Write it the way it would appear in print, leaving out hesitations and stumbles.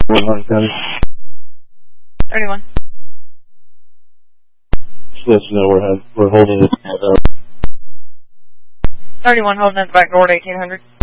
Harnett County. 31. Just let you know we're holding it. 31 holding at the back door at 1800.